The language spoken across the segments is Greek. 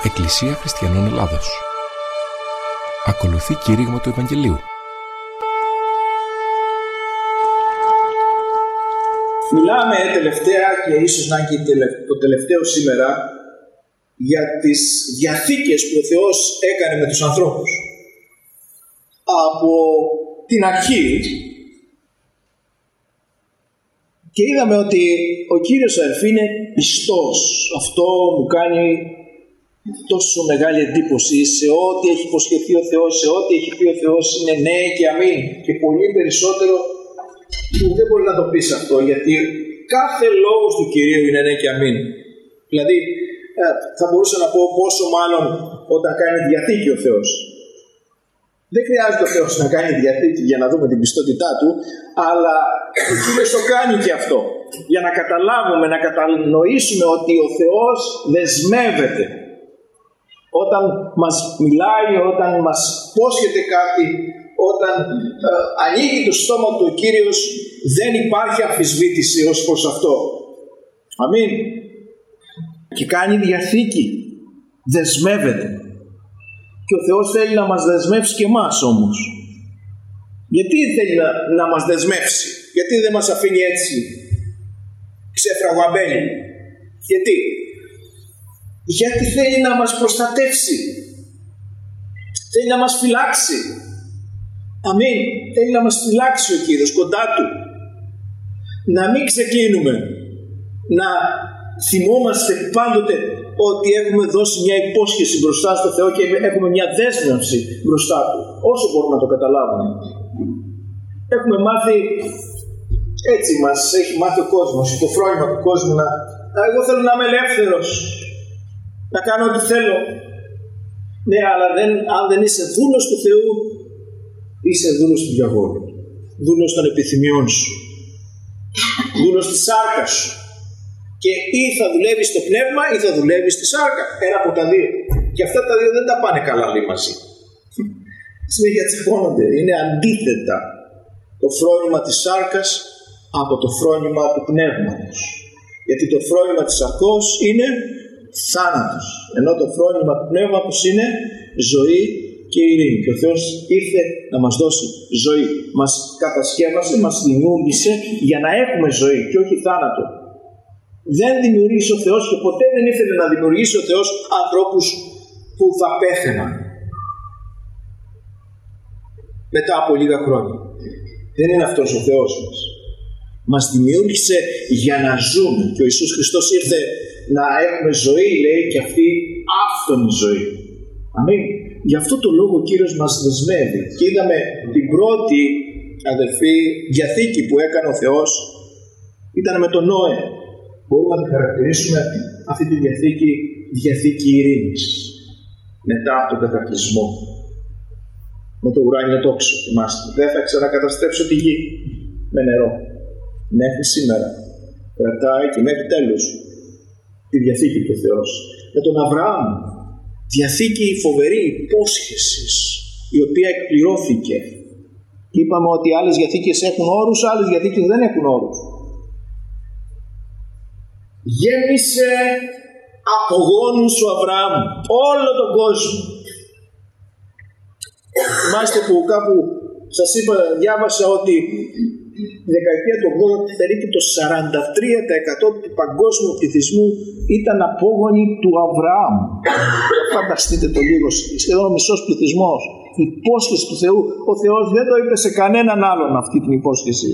Εκκλησία Χριστιανών Ελλάδος. Ακολουθεί κήρυγμα του Ευαγγελίου. Μιλάμε τελευταία και ίσως να είναι και το τελευταίο σήμερα για τις διαθήκες που ο Θεός έκανε με τους ανθρώπους. Από την αρχή και είδαμε ότι ο Κύριος αδελφοί είναι πιστός. Αυτό μου κάνει τόσο μεγάλη εντύπωση. Σε ό,τι έχει υποσχεθεί ο Θεός, σε ό,τι έχει πει ο Θεός είναι ναι και αμήν. Και πολύ περισσότερο που δεν μπορεί να το πεις αυτό, γιατί κάθε λόγος του Κυρίου είναι ναι και αμήν. Δηλαδή θα μπορούσα να πω πόσο μάλλον όταν κάνει διαθήκη ο Θεός. Δεν χρειάζεται ο Θεός να κάνει διαθήκη για να δούμε την πιστότητά του, αλλά ο Κύριος το κάνει και αυτό. Για να καταλάβουμε, να κατανοήσουμε ότι ο Θεός δεσμεύεται. Όταν μας μιλάει, όταν μας υπόσχεται κάτι, όταν ανοίγει το στόμα του ο Κύριος, δεν υπάρχει αμφισβήτηση ως προς αυτό. Αμήν. Και κάνει διαθήκη. Δεσμεύεται. Και ο Θεός θέλει να μας δεσμεύσει και εμάς όμως. Γιατί θέλει να μας δεσμεύσει? Γιατί δεν μας αφήνει έτσι ξεφραγουαμένοι? Γιατί θέλει να μας προστατεύσει. Θέλει να μας φυλάξει. Αμήν. Θέλει να μας φυλάξει ο Κύριος κοντά του. Να μην ξεκλίνουμε. Να θυμόμαστε πάντοτε ότι έχουμε δώσει μια υπόσχεση μπροστά στο Θεό και έχουμε μια δέσμευση μπροστά του. Όσο μπορούμε να το καταλάβουμε. Έχουμε μάθει, έτσι μας έχει μάθει ο κόσμος, το φρόνημα του κόσμου να εγώ θέλω να είμαι ελεύθερος, να κάνω ό,τι θέλω. Ναι, αλλά αν δεν είσαι δούλος του Θεού, είσαι δούλος του διαβόλου. Δούλος των επιθυμιών σου. Δούλος της σάρκας σου. Και ή θα δουλεύεις στο πνεύμα ή θα δουλεύεις στη σάρκα. Ένα από τα δύο. Και αυτά τα δύο δεν τα πάνε καλά λέει μαζί. Συνέχεια τσιπώνονται. Είναι αντίθετα το φρόνημα της σάρκας από το φρόνημα του πνεύματος. Γιατί το φρόνημα της σαρκός είναι θάνατος. Ενώ το φρόνημα του πνεύματος είναι ζωή και ειρήνη. Και ο Θεός ήρθε να μας δώσει ζωή. Μας κατασκεύασε, μας δημιούργησε για να έχουμε ζωή και όχι θάνατο. Δεν δημιουργήσει ο Θεός και ποτέ δεν ήθελε να δημιουργήσει ο Θεός ανθρώπους που θα πέθαιναν μετά από λίγα χρόνια. Δεν είναι αυτός ο Θεός μας. Μας δημιούργησε για να ζούμε. Και ο Ιησούς Χριστός ήρθε να έχουμε ζωή, λέει, και αυτή άφθονη ζωή. Αμήν. Γι' αυτό το λόγο ο Κύριος μας δεσμεύει. Και είδαμε την πρώτη, αδελφοί, διαθήκη που έκανε ο Θεός ήταν με τον Νόε. Μπορούμε να τη χαρακτηρίσουμε αυτή τη διαθήκη ειρήνης. Μετά από τον κατακλυσμό. Με το ουράνιο τόξο, θυμάστε. Δεν θα ξανακαταστρέψω τη γη με νερό. Μέχρι σήμερα. Κρατάει και μέχρι τέλος τη διαθήκη του Θεός. Με τον Αβραάμ. Διαθήκη φοβερή υπόσχεσης, η οποία εκπληρώθηκε. Και είπαμε ότι άλλες διαθήκες έχουν όρους, άλλες διαθήκες δεν έχουν όρους. Γέμισε από γόνους ο Αβραάμ όλο τον κόσμο. Θυμάστε που κάπου σας είπα, διάβασα ότι τη δεκαετία του 80 περίπου το 43% του παγκόσμιου πληθυσμού ήταν απόγονοι του Αβραάμ. Φανταστείτε το λίγο, σχεδόν ο μισός πληθυσμός. Η υπόσχεση του Θεού. Ο Θεός δεν το είπε σε κανέναν άλλον αυτή την υπόσχεση.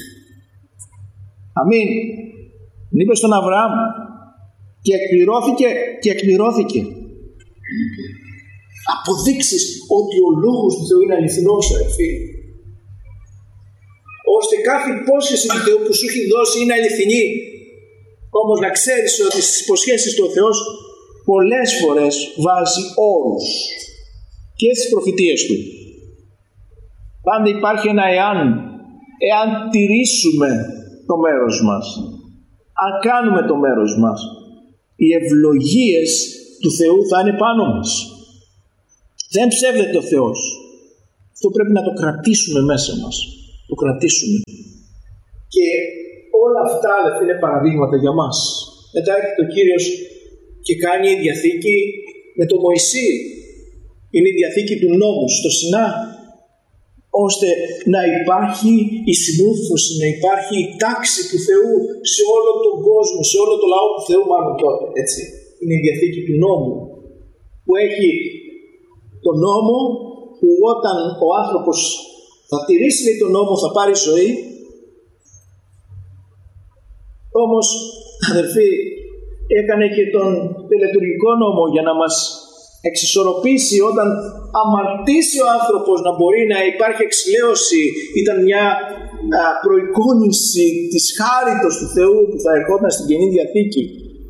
Αμήν. Την είπε στον Αβραάμ και εκπληρώθηκε. Αποδείξεις ότι ο λόγος του Θεού είναι αληθινός, αδελφοί. Ώστε κάθε υπόσχεση του Θεού που σου έχει δώσει είναι αληθινή. Όμως να ξέρεις ότι στις υποσχέσεις του ο Θεός πολλές φορές βάζει όρους και στις προφητείες του. Πάντα υπάρχει ένα εάν τηρήσουμε το μέρος μας. Αν κάνουμε το μέρος μας, οι ευλογίες του Θεού θα είναι πάνω μας. Δεν ψεύδεται ο Θεός. Αυτό πρέπει να το κρατήσουμε μέσα μας. Το κρατήσουμε. Και όλα αυτά είναι παραδείγματα για μας. Μετά έρχεται ο Κύριος και κάνει διαθήκη με τον Μωυσή. Είναι η διαθήκη του νόμου στο Σινά, ώστε να υπάρχει η συμμόρφωση, να υπάρχει η τάξη του Θεού σε όλο τον κόσμο, σε όλο το λαό του Θεού μάλλον τότε, έτσι. Είναι η διαθήκη του νόμου, που έχει τον νόμο που όταν ο άνθρωπος θα τηρήσει τον νόμο θα πάρει ζωή. Όμως, αδερφοί, έκανε και τον τελετουργικό νόμο για να μας εξισορροπήσει όταν αμαρτήσει ο άνθρωπος, να μπορεί να υπάρχει εξηλαίωση. Ήταν μια προεικόνηση της χάριτος του Θεού που θα ερχόταν στην Καινή Διαθήκη.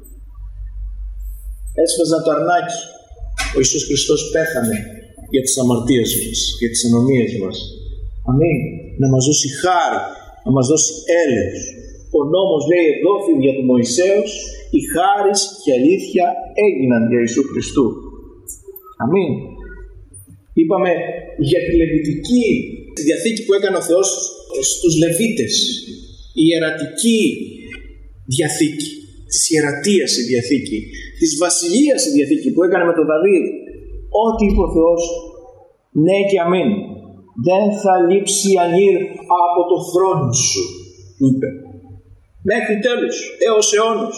Έσφαζαν το αρνάκι. Ο Ιησούς Χριστός πέθανε για τις αμαρτίες μας, για τις ανομίες μας. Αμήν. Να μας δώσει χάρη, να μας δώσει έλεος. Ο νόμος, λέει, εδόθη για του Μωυσέως, η χάρις και η αλήθεια έγιναν για Ιησού Χριστού. Αμήν. Είπαμε για τη λεβιτική, τη διαθήκη που έκανε ο Θεός στους Λεβίτες, η ιερατική διαθήκη, της ιερατείας η διαθήκη, της βασιλείας η διαθήκη που έκανε με τον Δαβίδ. Ό,τι είπε ο Θεός, ναι και αμήν. Δεν θα λείψει ανήρ από το θρόνο σου, είπε. Μέχρι τέλους, έως αιώνος.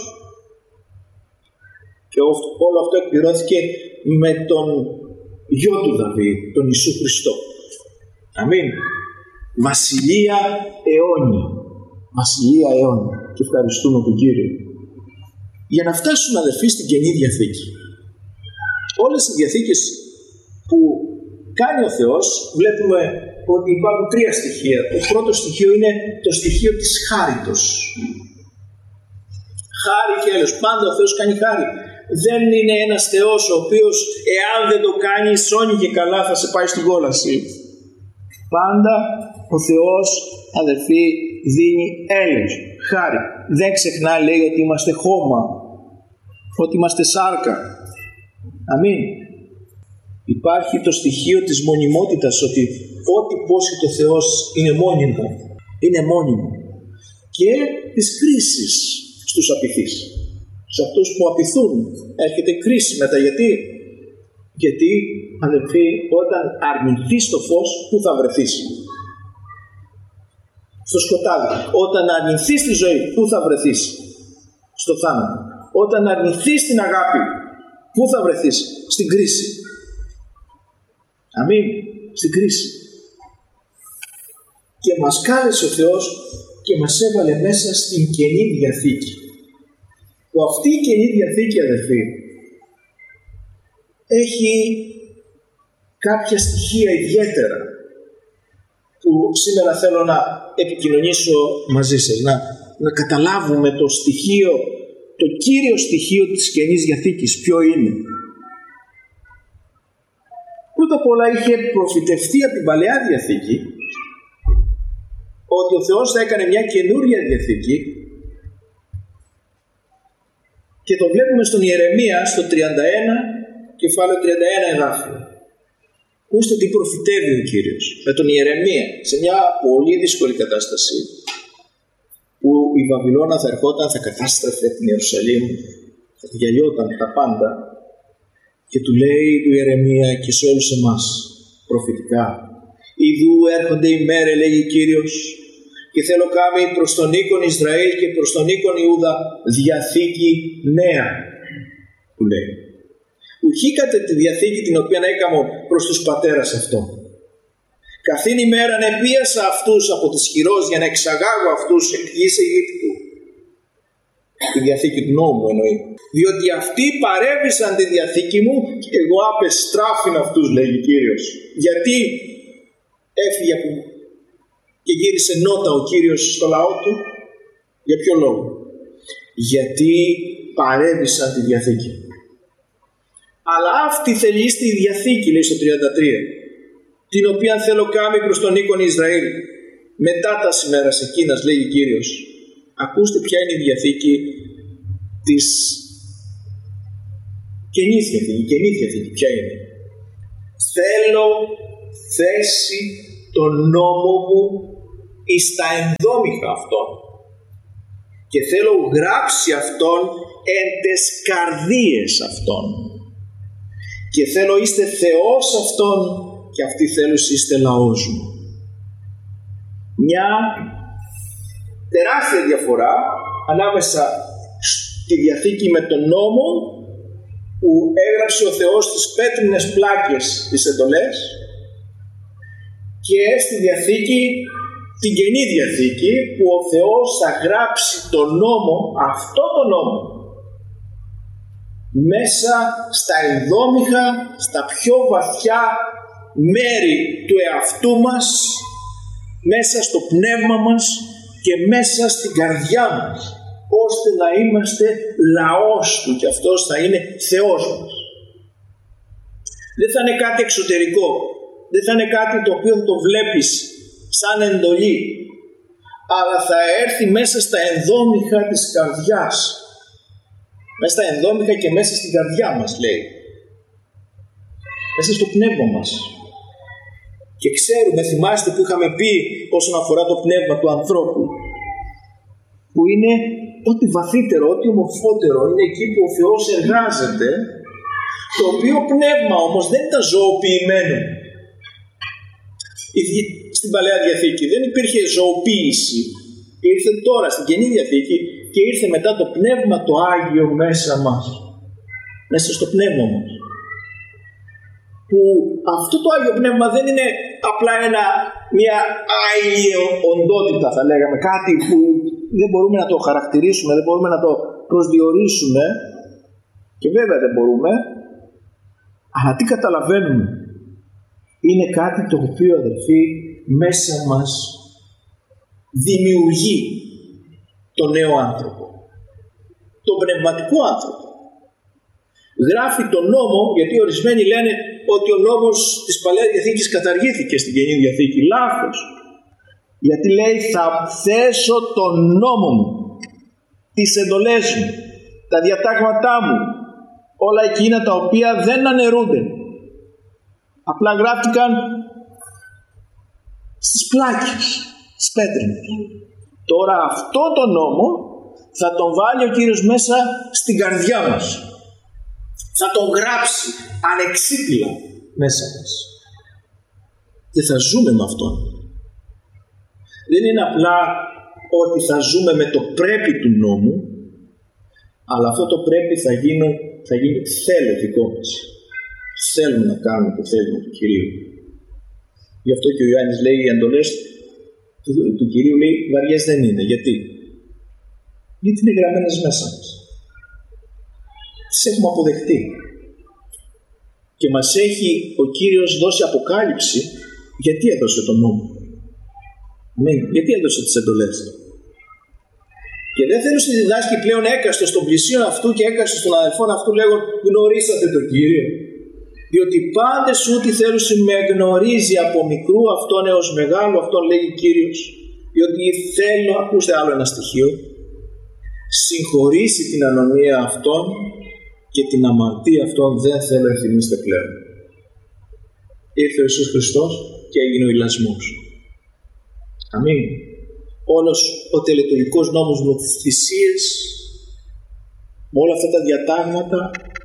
Και όλο αυτό εκπληρώθηκε με τον γιο του Δαβίδ, τον Ιησού Χριστό. Αμήν. Βασιλεία αιώνια. Βασιλεία αιώνια. Και ευχαριστούμε τον Κύριο. Για να φτάσουμε, αδελφοί, στην Καινή Διαθήκη. Όλες οι διαθήκες που κάνει ο Θεός, βλέπουμε ότι υπάρχουν τρία στοιχεία. Το πρώτο στοιχείο είναι το στοιχείο της χάριτος. Χάρη και έλεος. Πάντα ο Θεός κάνει χάρη. Δεν είναι ένας Θεός ο οποίος, εάν δεν το κάνει, σώνει και καλά θα σε πάει στην κόλαση. Πάντα ο Θεός, αδελφοί, δίνει έλεος, χάρη. Δεν ξεχνά, λέει, ότι είμαστε χώμα, ότι είμαστε σάρκα. Αμήν. Υπάρχει το στοιχείο της μονιμότητας, ότι ό,τι πόσχει ο Θεός είναι μόνιμο. Είναι μόνιμο. Και της κρίσης στους απειθείς. Σε αυτούς που απειθούν έρχεται κρίση μετά. Γιατί, αδελφοί, όταν αρνηθείς το φως, πού θα βρεθείς? Στο σκοτάδι. Όταν αρνηθείς τη ζωή, πού θα βρεθείς? Στο θάνατο. Όταν αρνηθείς την αγάπη, πού θα βρεθείς? Στην κρίση. Αμήν. Στην κρίση. Και μας κάλεσε ο Θεός και μας έβαλε μέσα στην Καινή Διαθήκη. Που αυτή η Καινή Διαθήκη, αδελφοί, έχει κάποια στοιχεία ιδιαίτερα που σήμερα θέλω να επικοινωνήσω μαζί σας, να καταλάβουμε το στοιχείο, το κύριο στοιχείο της Καινής Διαθήκης ποιο είναι. Πρώτα απ' όλα είχε προφητευτεί από την Παλαιά Διαθήκη ότι ο Θεός θα έκανε μια καινούρια Διαθήκη, και το βλέπουμε στον Ιερεμία στο 31, κεφάλαιο 31 εδάφιο. Ακούστε τι προφητεύει ο Κύριος με τον Ιερεμία σε μια πολύ δύσκολη κατάσταση, που η Βαβυλώνα θα ερχόταν, θα κατάστρεφε την Ιερουσαλήμ, θα διαλυόταν τα πάντα, και του λέει του Ιερεμία και σε όλους εμάς προφητικά, «Ιδού έρχονται οι μέρες, λέγει Κύριος, και θέλω κάμει προς τον οίκον Ισραήλ και προς τον οίκον Ιούδα διαθήκη νέα», του λέει. «Ουχήκατε τη διαθήκη την οποία έκαμω προς τους πατέρας αυτών. Καθήν ημέραν επίασα αυτούς από τις χειρός για να εξαγάγω αυτούς εκ γης Αιγύπτου». Τη διαθήκη του νόμου εννοεί. «Διότι αυτοί παρέβησαν τη διαθήκη μου και εγώ απεστράφην αυτούς», λέγει Κύριος. Γιατί έφυγε και γύρισε νότα ο Κύριος στο λαό του? Για ποιο λόγο? Γιατί παρέβησαν τη διαθήκη. Αλλά αυτή θελήστη η διαθήκη, λέει στο 33, την οποία θέλω κάμει προς τον οίκον Ισραήλ μετά τα ημέρας εκείνας, λέγει Κύριος. Ακούστε ποια είναι η διαθήκη της Καινής Διαθήκη. Η Καινή Διαθήκη ποια είναι? «Θέλω θέση τον νόμο μου εις τα ενδόμηχα αυτών και θέλω γράψει αυτόν εν τες καρδίες αυτών και θέλω είστε Θεός αυτόν και αυτοί θέλουν είστε λαός μου. Μια τεράστια διαφορά ανάμεσα στη Διαθήκη με τον νόμο που έγραψε ο Θεός στις πέτρινες πλάκες τις εντολές και στη Διαθήκη, την Καινή Διαθήκη, που ο Θεός θα γράψει τον νόμο, αυτό τον νόμο, μέσα στα ενδόμηχα, στα πιο βαθιά μέρη του εαυτού μας, μέσα στο πνεύμα μας και μέσα στην καρδιά μας, ώστε να είμαστε λαός του και αυτός θα είναι Θεός μας. Δεν θα είναι κάτι εξωτερικό, δεν θα είναι κάτι το οποίο θα το βλέπεις σαν εντολή, αλλά θα έρθει μέσα στα ενδόμηχα της καρδιάς. Μέσα στα ενδόμηχα και μέσα στην καρδιά μας, λέει. Μέσα στο πνεύμα μας. Και ξέρουμε, θυμάστε που είχαμε πει όσον αφορά το πνεύμα του ανθρώπου, που είναι ό,τι βαθύτερο, ό,τι ομορφότερο, είναι εκεί που ο Θεός εργάζεται, το οποίο πνεύμα όμως δεν ήταν ζωοποιημένο. Στην Παλαιά Διαθήκη δεν υπήρχε ζωοποίηση. Ήρθε τώρα στην Καινή Διαθήκη και ήρθε μετά το Πνεύμα το Άγιο μέσα μας. Μέσα στο πνεύμα μας. Που αυτό το Άγιο Πνεύμα δεν είναι απλά μια άειλη οντότητα, θα λέγαμε, κάτι που δεν μπορούμε να το χαρακτηρίσουμε, δεν μπορούμε να το προσδιορίσουμε, και βέβαια δεν μπορούμε, αλλά τι καταλαβαίνουμε? Είναι κάτι το οποίο, αδελφοί, μέσα μας δημιουργεί τον νέο άνθρωπο, τον πνευματικό άνθρωπο. Γράφει τον νόμο, γιατί ορισμένοι λένε ότι ο νόμος της Παλαιάς Διαθήκης καταργήθηκε στην Καινή Διαθήκη. Λάθος. Γιατί λέει θα θέσω τον νόμο μου, τις εντολές μου, τα διατάγματά μου, όλα εκείνα τα οποία δεν αναιρούνται. Απλά γράφτηκαν στις πλάκες, στις πέτρινες. Τώρα αυτό τον νόμο θα τον βάλει ο Κύριος μέσα στην καρδιά μας. Θα τον γράψει ανεξίτηλα μέσα μας. Και θα ζούμε με αυτόν. Δεν είναι απλά ότι θα ζούμε με το πρέπει του νόμου, αλλά αυτό το πρέπει θα γίνει θέλω δικό μας. Θέλουμε να κάνουμε το θέλημα του Κυρίου. Γι' αυτό και ο Ιωάννης λέει οι εντολές του Κυρίου, λέει, βαριές δεν είναι. Γιατί? Γιατί είναι γραμμένες μέσα μας. Τις έχουμε αποδεχτεί. Και μας έχει ο Κύριος δώσει αποκάλυψη γιατί έδωσε τον νόμο. Γιατί έδωσε τις εντολές. Και δεν θέλω να διδάσκει πλέον έκαστο στον πλησίον αυτού και έκαστο στον αδελφόν αυτού λέγον γνωρίσατε τον Κύριο. Διότι πάντες ό,τι θέλουν με γνωρίζει από μικρού αυτόν έως μεγάλο, αυτόν λέγει Κύριος. Διότι θέλω, ακούστε άλλο ένα στοιχείο, συγχωρήσει την ανομία αυτών και την αμαρτία αυτών δεν θέλω να θυμίστε πλέον. Ήρθε ο Ιησούς Χριστός και έγινε ο ηλασμός. Αμήν. Όλος ο τελετουργικός νόμος με τις θυσίες, με όλα αυτά τα διατάγματα,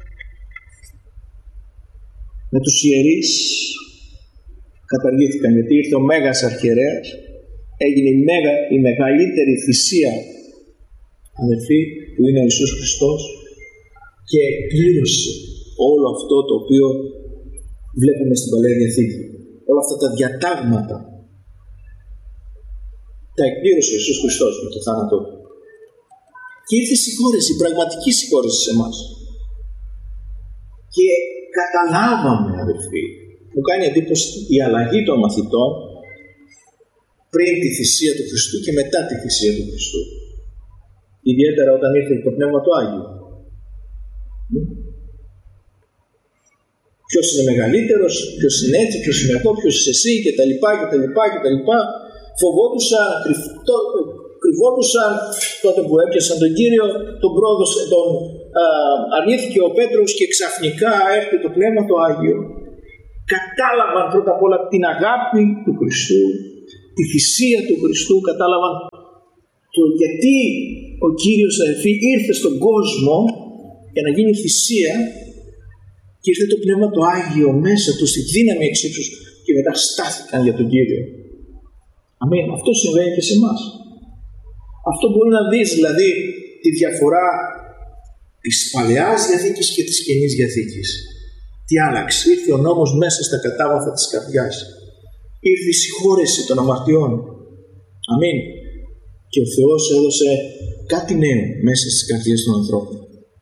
με τους ιερείς καταργήθηκαν, γιατί ήρθε ο Μέγας Αρχιερέας, έγινε η μεγαλύτερη θυσία, αδελφοί, που είναι ο Ιησούς Χριστός, και εκπλήρωσε όλο αυτό το οποίο βλέπουμε στην Παλαιά Διαθήκη. Όλα αυτά τα διατάγματα τα εκπλήρωσε ο Ιησούς Χριστός με το θάνατό του. Και ήρθε η συγχώρεση, η πραγματική συγχώρεση σε εμάς. Και καταλάβαμε, αδελφοί, μου κάνει εντύπωση η αλλαγή των μαθητών πριν τη θυσία του Χριστού και μετά τη θυσία του Χριστού. Ιδιαίτερα όταν ήρθε το Πνεύμα του Άγιο. Ποιος είναι μεγαλύτερος, ποιος είναι έτσι, ποιος είναι αυτό, ποιος είσαι εσύ κτλ. Φοβόντουσαν, κρυβόντουσαν τότε που έπιασαν τον Κύριο, τον αρνήθηκε ο Πέτρος και ξαφνικά έρχεται το Πνεύμα το Άγιο. Κατάλαβαν πρώτα απ' όλα την αγάπη του Χριστού, τη θυσία του Χριστού, κατάλαβαν το γιατί ο Κύριος, αδελφοί, ήρθε στον κόσμο για να γίνει θυσία Και ήρθε το Πνεύμα το Άγιο μέσα του στη δύναμη εξ ύψους και μετά στάθηκαν για τον Κύριο. Αμήν. Αυτό συμβαίνει και σε εμάς. Αυτό μπορεί να δεις δηλαδή τη διαφορά της Παλαιάς Διαθήκης και της Καινής Διαθήκης. Τι άλλαξε? Ήρθε ο νόμος μέσα στα κατάβαθα της καρδιάς. Ήρθε η συγχώρεση των αμαρτιών. Αμήν. Και ο Θεός έδωσε κάτι νέο μέσα στις καρδιές των ανθρώπων.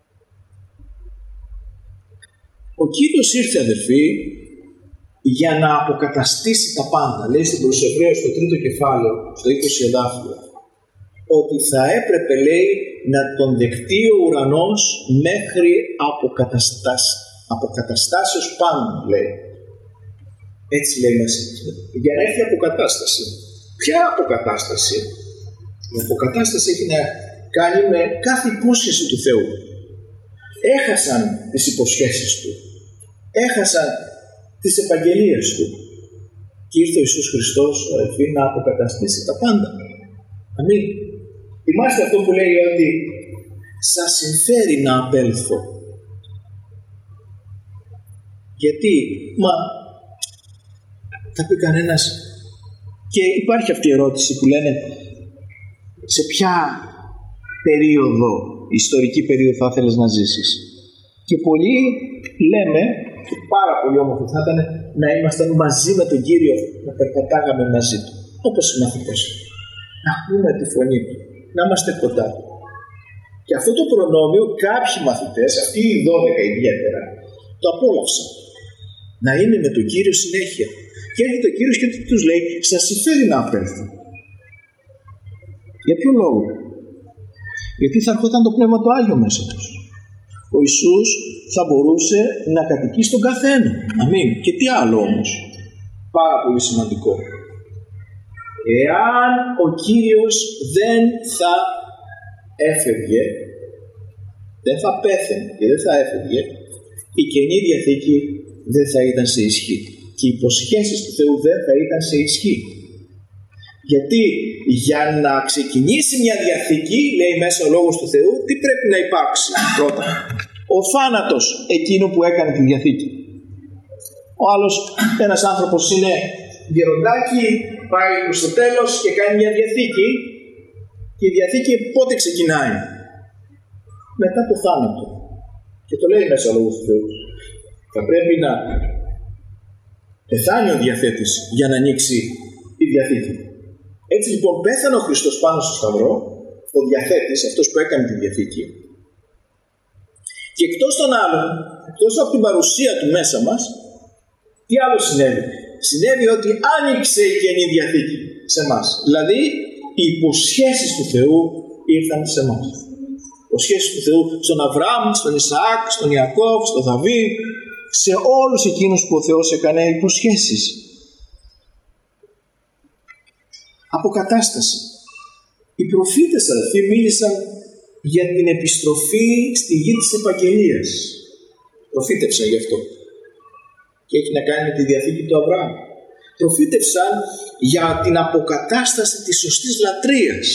Ο Κύριος ήρθε, αδερφοί, για να αποκαταστήσει τα πάντα. Λέει στην προς Εβραίους στο 3ο κεφάλαιο, στο 20 εδάφιο, ότι θα έπρεπε, λέει, να τον δεχτεί ο ουρανός μέχρι αποκαταστάσεως πάντων, λέει. Έτσι λέει μέσα. Για να έρθει αποκατάσταση. Ποια αποκατάσταση? Η αποκατάσταση έχει να κάνει με κάθε υπόσχεση του Θεού. Έχασαν τις υποσχέσεις του. Έχασαν τις επαγγελίες του. Και ήρθε ο Ιησούς Χριστός, αδελφοί, να αποκαταστήσει τα πάντα. Αμήν. Θυμάστε αυτό που λέει ότι σας συμφέρει να απέλθω. Γιατί? Μα θα πει κανένας, και υπάρχει αυτή η ερώτηση που λένε, σε ποια περίοδο, ιστορική περίοδο θα ήθελες να ζήσεις? Και πολλοί λέμε, και πάρα πολύ όμορφο θα ήταν να ήμασταν μαζί με τον Κύριο, να περπατάγαμε μαζί του, όπως οι μαθητές. Να ακούμε τη φωνή του, να είμαστε κοντά του. Και αυτό το προνόμιο κάποιοι μαθητές, αυτοί οι 12 ιδιαίτερα, το απόλαυσαν. Να είναι με τον Κύριο συνέχεια. Και έρχεται ο Κύριος και τους λέει, σας συμφέρει να απέλθω. Για ποιο λόγο? Γιατί θα ερχόταν το Πνεύμα το Άγιο μέσα τους. Ο Ιησούς θα μπορούσε να κατοικεί στον καθένα. Αμήν. Και τι άλλο όμως? Πάρα πολύ σημαντικό. Εάν ο Κύριος δεν θα έφευγε, δεν θα πέθαινε και δεν θα έφευγε, η Καινή Διαθήκη δεν θα ήταν σε ισχύ. Και οι υποσχέσεις του Θεού δεν θα ήταν σε ισχύ. Γιατί για να ξεκινήσει μια διαθήκη, λέει μέσα ο Λόγος του Θεού, τι πρέπει να υπάρξει πρώτα? Ο θάνατος εκείνου που έκανε τη διαθήκη. Ο άλλος, ένας άνθρωπος είναι γεροντάκι, πάει προς το τέλος και κάνει μια διαθήκη, και η διαθήκη πότε ξεκινάει? Μετά το θάνατο. Και το λέει μέσα ο Λόγος του Θεού. Θα πρέπει να πεθάνει ο διαθέτης για να ανοίξει η διαθήκη. Έτσι λοιπόν πέθανε ο Χριστός πάνω στο σταυρό, ο διαθέτης, αυτός που έκανε τη διαθήκη, και εκτός των άλλων, εκτός από την παρουσία του μέσα μας, τι άλλο συνέβη? Συνέβη ότι άνοιξε η Καινή Διαθήκη σε εμάς. Δηλαδή οι υποσχέσεις του Θεού ήρθαν σε εμάς. Οι υποσχέσεις του Θεού στον Αβραάμ, στον Ισαάκ, στον Ιακώβ, στον Δαβίδ, σε όλους εκείνους που ο Θεός έκανε υποσχέσεις. Αποκατάσταση. Οι προφήτες, αδελφοί, μίλησαν για την επιστροφή στη γη της επαγγελίας. Προφήτευσαν γι' αυτό. Και έχει να κάνει με τη διαθήκη του Αβραάμ. Προφήτευσαν για την αποκατάσταση της σωστής λατρείας.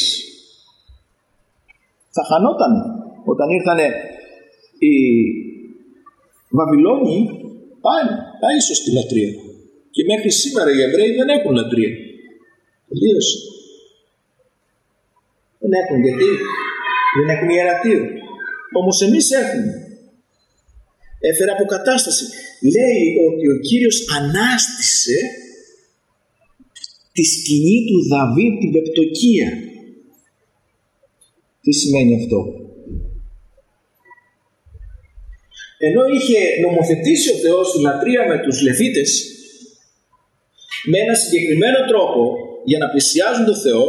Θα χανόταν όταν ήρθανε οι Βαβυλώνιοι, πάει η σωστή λατρεία. Και μέχρι σήμερα οι Εβραίοι δεν έχουν λατρεία. Τελείωσε. Δεν έχουν. Γιατί? Δεν έχουν ιερατείο. Όμως εμείς έχουμε. Έφερε αποκατάσταση. Λέει ότι ο Κύριος ανάστησε τη σκηνή του Δαβίδ, την πεπτοκία. Τι σημαίνει αυτό? Ενώ είχε νομοθετήσει ο Θεός τη λατρεία με τους Λεβίτες με ένα συγκεκριμένο τρόπο για να πλησιάζουν τον Θεό,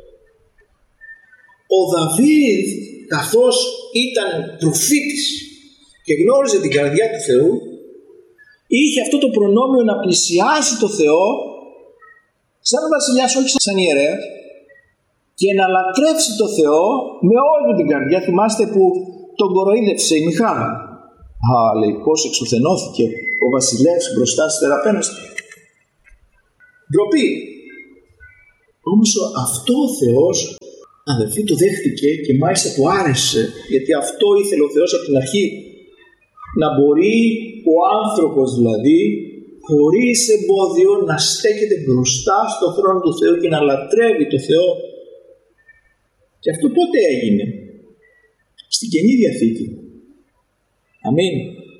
ο Δαβίδ, καθώς ήταν προφήτης και γνώριζε την καρδιά του Θεού, είχε αυτό το προνόμιο να πλησιάσει τον Θεό σαν βασιλιάς, όχι σαν ιερέας, και να λατρεύσει τον Θεό με όλη την καρδιά. Θυμάστε που τον κοροϊδεύσε η Μιχάλα? Λέει, πώς εξουθενώθηκε ο βασιλεύς μπροστά στις θεραπένες του. Ντροπή. Όμως αυτό ο Θεός, αδελφοί, το δέχτηκε και μάλιστα του άρεσε, γιατί αυτό ήθελε ο Θεός από την αρχή. να μπορεί ο άνθρωπος δηλαδή χωρίς εμπόδιο να στέκεται μπροστά στο θρόνο του Θεού και να λατρεύει το Θεό. Και αυτό πότε έγινε? Στην Καινή Διαθήκη. Αμήν.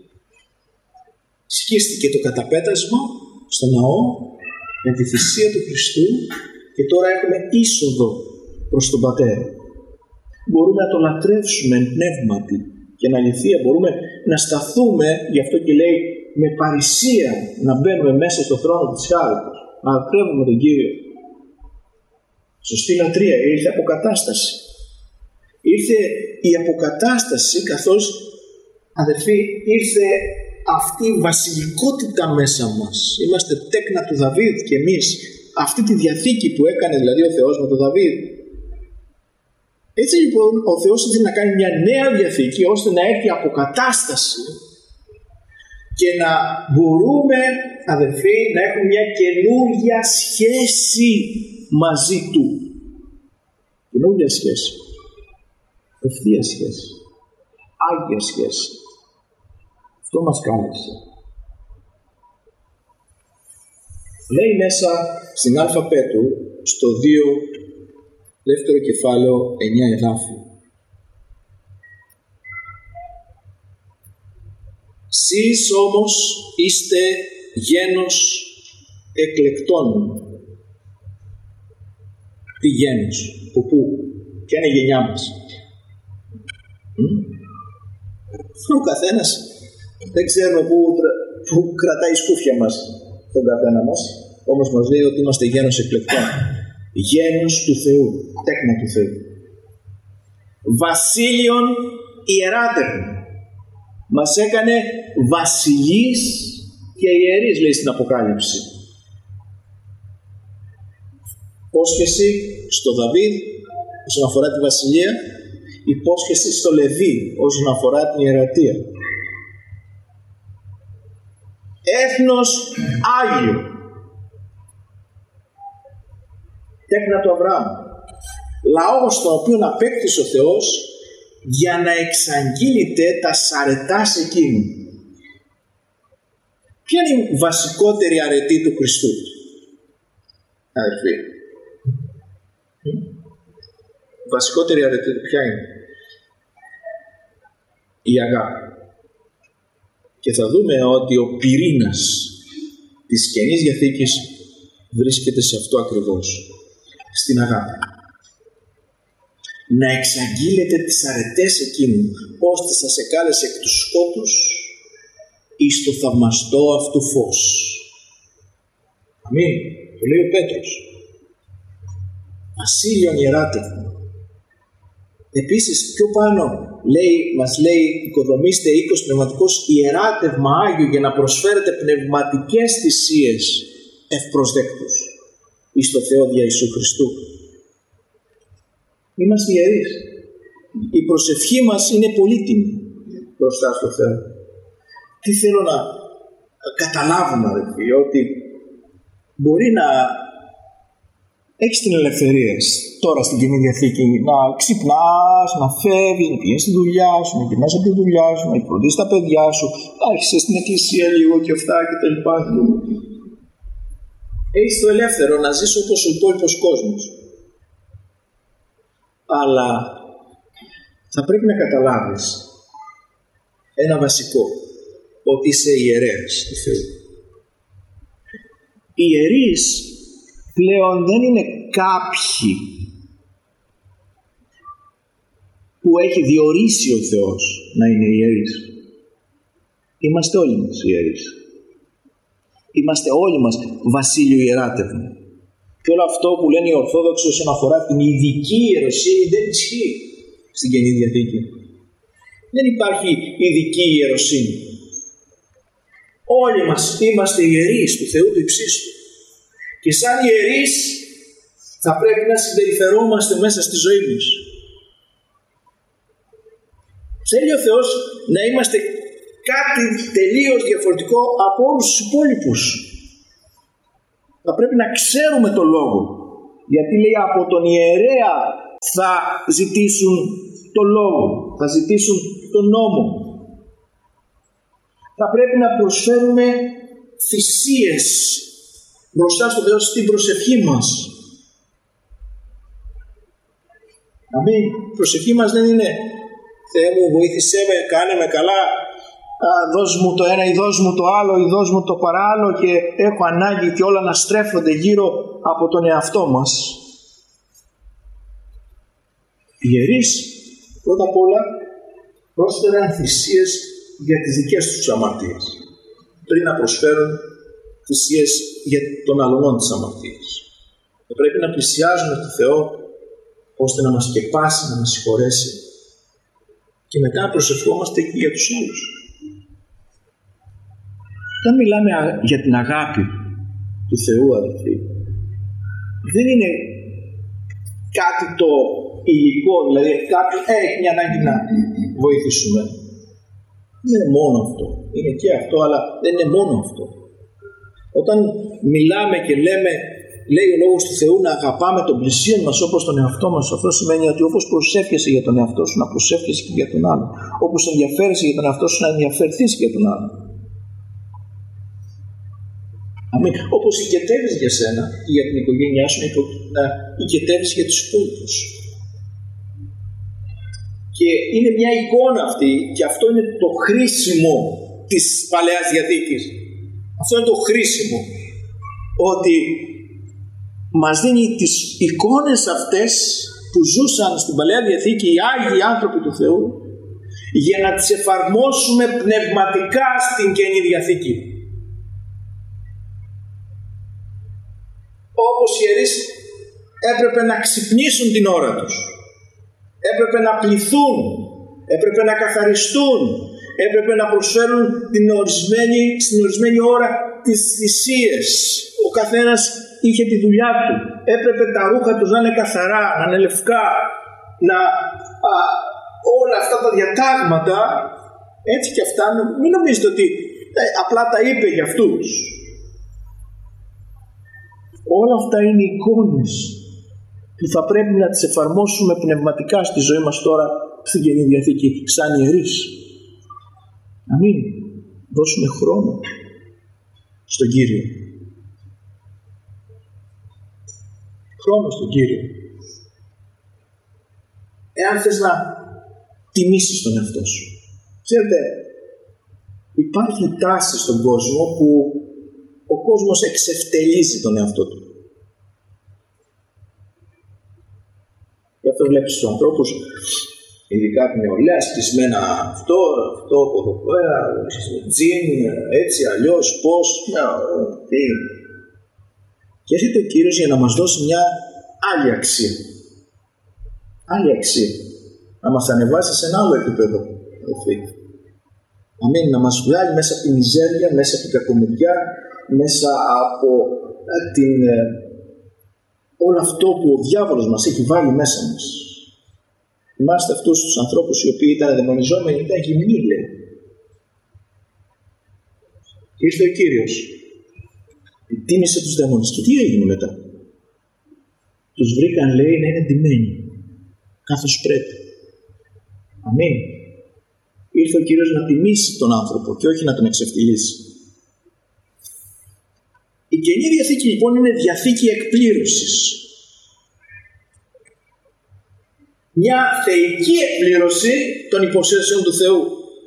Σκίστηκε το καταπέτασμα στο ναό με τη θυσία του Χριστού και τώρα έχουμε είσοδο προς τον Πατέρα. Μπορούμε να το λατρεύσουμε εν πνεύματι και εν αληθεία. Μπορούμε να σταθούμε, γι' αυτό και λέει, με παρησία να μπαίνουμε μέσα στο θρόνο της χάριτος, να λατρεύουμε τον Κύριο. Σωστή λατρεία, ήρθε αποκατάσταση. Ήρθε η αποκατάσταση, καθώς, αδερφοί, ήρθε αυτή η βασιλικότητα μέσα μας. Είμαστε τέκνα του Δαβίδ και εμείς αυτή τη διαθήκη που έκανε δηλαδή ο Θεός με τον Δαβίδ. Έτσι λοιπόν ο Θεός ήθελε να κάνει μια νέα διαθήκη ώστε να έρθει αποκατάσταση και να μπορούμε, αδερφοί, να έχουμε μια καινούργια σχέση μαζί Του. Καινούργια σχέση. Ευθεία σχέση. Άγια σχέση. Αυτό μας κάλεσε. Λέει μέσα στην Α Πέτρου, στο 2, δεύτερο κεφάλαιο, 9 εδάφη. Σεις όμως είστε γένος εκλεκτών. Τι γένος, από πού, ποια είναι η γενιά μας? Ο καθένας δεν ξέρουμε πού κρατάει η σκούφια μας τον καθένα μας, όμως μας λέει ότι είμαστε γένος εκλεκτών. Γένος του Θεού, τέκνα του Θεού. Βασίλειον ιεράτευμα. Μας έκανε βασιλείς και ιερείς, λέει στην Αποκάλυψη. Υπόσχεση στο Δαβίδ όσον αφορά τη βασιλεία, υπόσχεση στο Λεβί όσον αφορά την ιερατεία. Έθνος Άγιο, τέκνα του Αβραάμ, λαός τον οποίο απέκτησε ο Θεός για να εξαγγείλεται τα αρετά σε εκείνου. Ποια είναι η βασικότερη αρετή του Χριστού, αδελφοί? Η βασικότερη αρετή του ποια είναι? Η αγάπη. Και θα δούμε ότι ο πυρήνας της Καινής Διαθήκης βρίσκεται σε αυτό ακριβώς, στην αγάπη. Να εξαγγείλετε τις αρετές εκείνου, ώστε σας εκάλεσε εκ του σκότους εις το θαυμαστό αυτού φως. Αμήν. Το λέει ο Πέτρος. Βασίλειον ιεράτευμα. Επίσης πιο πάνω μας λέει οικοδομήστε οίκος πνευματικός ιεράτευμα Άγιο για να προσφέρετε πνευματικές θυσίες ευπροσδέκτους εις το Θεό δια Ιησού Χριστού. Είμαστε ιερείς. Η προσευχή μας είναι πολύτιμη μπροστά στο Θεό. Τι θέλω να καταλάβουμε, αδελφοί, ότι μπορεί να έχεις την ελευθερία τώρα στην Καινή Διαθήκη να ξυπνάς, να φεύγεις, να πηγαίνεις στη δουλειά σου, να γυρνάς από τη δουλειά σου, να φροντίσεις τα παιδιά σου, να έρχεσαι στην εκκλησία λίγο και αυτά και τα λοιπά. Έχεις το ελεύθερο να ζεις όπως ο υπόλοιπος κόσμος. Αλλά θα πρέπει να καταλάβεις ένα βασικό, ότι είσαι ιερέας του Θεού. Οι ιερείς πλέον δεν είναι κάποιοι που έχει διορίσει ο Θεός να είναι ιερείς. Είμαστε όλοι μας ιερείς. Είμαστε όλοι μας βασίλειο ιεράτευμα. Και όλο αυτό που λένε οι Ορθόδοξοι όσον αφορά την ειδική ιεροσύνη δεν ισχύει στην Καινή Διαθήκη. Δεν υπάρχει ειδική ιεροσύνη. Όλοι μας είμαστε ιερείς του Θεού του υψίστου. Και σαν ιερείς θα πρέπει να συμπεριφερόμαστε μέσα στη ζωή μας. Θέλει ο Θεός να είμαστε κάτι τελείως διαφορετικό από όλους τους υπόλοιπους. Θα πρέπει να ξέρουμε το λόγο. Γιατί λέει από τον ιερέα θα ζητήσουν το λόγο, θα ζητήσουν τον νόμο. θα πρέπει να προσφέρουμε θυσίες μπροστά στο Θεό στην προσευχή μας. Αμήν. Η προσευχή μας δεν είναι Θεέ μου βοήθησέ με, κάνε με καλά, δώσ' μου το ένα ή δώσ' μου το άλλο ή δώσ' μου το παράλληλο και έχω ανάγκη και όλα να στρέφονται γύρω από τον εαυτό μας. Οι ιερείς πρώτα απ' όλα πρόσφεραν θυσίες για τις δικές τους αμαρτίες πριν να προσφέρουν θυσίες για των αλλωνών της αμαρτίας. Θα πρέπει να πλησιάζουμε τον Θεό ώστε να μας σκεπάσει, να μας συγχωρέσει και μετά να προσευχόμαστε και για τους άλλους. Όταν μιλάμε για την αγάπη του Θεού, αδελφοί, δεν είναι κάτι το υλικό, δηλαδή κάποιος έχει μια ανάγκη να βοηθήσουμε. Δεν είναι μόνο αυτό. Είναι και αυτό, αλλά δεν είναι μόνο αυτό. Όταν μιλάμε και λέμε, λέει ο λόγος του Θεού να αγαπάμε τον πλησίον μας όπως τον εαυτό μας, αυτό σημαίνει ότι όπως προσεύχεσαι για τον εαυτό σου, να προσεύχεσαι και για τον άλλο. Όπως ενδιαφέρεσαι για τον εαυτό σου, να ενδιαφερθείς και για τον άλλο. Αμήν. Όπως οικετεύεις για σένα και για την οικογένειά σου, να οικετεύεις για τους υπόλοιπους. Και είναι μια εικόνα αυτή, και αυτό είναι το χρήσιμο της Παλαιάς Διαθήκης. Αυτό είναι το χρήσιμο. Ότι μας δίνει τις εικόνες αυτές που ζούσαν στην Παλαιά Διαθήκη οι Άγιοι άνθρωποι του Θεού, για να τις εφαρμόσουμε πνευματικά στην Καινή Διαθήκη. Όπως οι ιερείς έπρεπε να ξυπνήσουν την ώρα τους, έπρεπε να πληθούν, έπρεπε να καθαριστούν, έπρεπε να προσφέρουν στην ορισμένη ώρα τις θυσίες. Ο καθένας είχε τη δουλειά του, έπρεπε τα ρούχα τους να είναι καθαρά, να είναι λευκά, όλα αυτά τα διατάγματα, έτσι και αυτά, μην νομίζετε ότι απλά τα είπε για αυτούς. Όλα αυτά είναι εικόνες που θα πρέπει να τις εφαρμόσουμε πνευματικά στη ζωή μας τώρα στην Καινή Διαθήκη σαν ιερείς. Να μην δώσουμε χρόνο στον Κύριο. Χρόνο στον Κύριο. Εάν θες να τιμήσεις τον εαυτό σου. Ξέρετε, υπάρχει τάση στον κόσμο που ο κόσμος εξευτελίζει τον εαυτό του. Γι' αυτό βλέπεις τους ανθρώπους, ειδικά την νεολαία, σκισμένα αυτό από εδώ πέρα, τζιν, έτσι, αλλιώς, πώς, τι. Και έρχεται ο Κύριος για να μας δώσει μια άλλη αξία. Άλλη αξία. Να μας ανεβάσει σε ένα άλλο επίπεδο. Αμήν, να μας βγάλει μέσα από τη μιζέρια, μέσα από την κακομοιριά, μέσα από όλο αυτό που ο διάβολος μας έχει βάλει μέσα μας. Θυμάστε αυτούς τους ανθρώπους οι οποίοι ήταν δαιμονιζόμενοι, ήταν γυμνοί, λέει. Και ήρθε ο Κύριος, τίμησε τους δαίμονες. Και τι έγινε μετά? Τους βρήκαν, λέει, να είναι ντυμένοι, καθώς πρέπει. Αμήν. Ήρθε ο Κύριος να τιμήσει τον άνθρωπο και όχι να τον εξευτελίσει. Η Καινή Διαθήκη λοιπόν είναι διαθήκη εκπλήρωσης. Μια θεϊκή εκπλήρωση των υποσχέσεων του Θεού.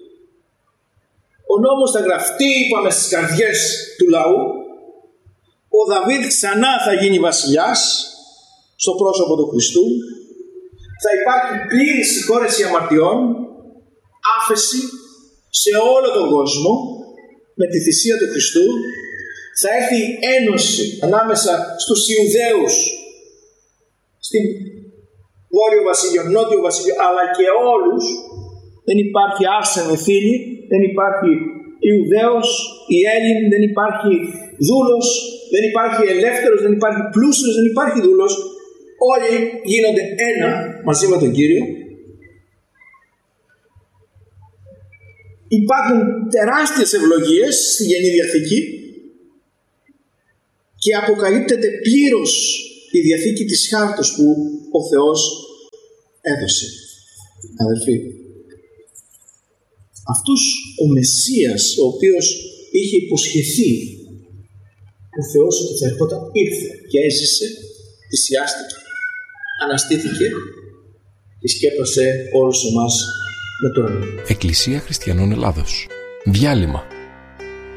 Ο νόμος θα γραφτεί, είπαμε, στις καρδιές του λαού. Ο Δαβίδ ξανά θα γίνει βασιλιάς στο πρόσωπο του Χριστού. Θα υπάρχει πλήρη συγχώρεση αμαρτιών, άφεση σε όλο τον κόσμο με τη θυσία του Χριστού. Θα έρθει ένωση ανάμεσα στους Ιουδαίους, στην Βόρειο Βασίλειο, Νότιο Βασίλειο, αλλά και όλους. Δεν υπάρχει άρσενη φίλη, δεν υπάρχει Ιουδαίος ή Έλλην, δεν υπάρχει δούλος, δεν υπάρχει ελεύθερος, δεν υπάρχει πλούσιος, δεν υπάρχει δούλος. Όλοι γίνονται ένα μαζί με τον Κύριο. Υπάρχουν τεράστιες ευλογίες στη Καινή Διαθήκη και αποκαλύπτεται πλήρως η Διαθήκη της χάρτος που ο Θεός έδωσε. Αδελφοί, Αυτός ο Μεσσίας, ο οποίος είχε υποσχεθεί ο Θεός ότι θα ερχόταν, ήρθε και έζησε, θυσιάστηκε, αναστήθηκε και σκέπασε όλους εμάς με το αίμα. Εκκλησία Χριστιανών Ελλάδος. Διάλειμμα.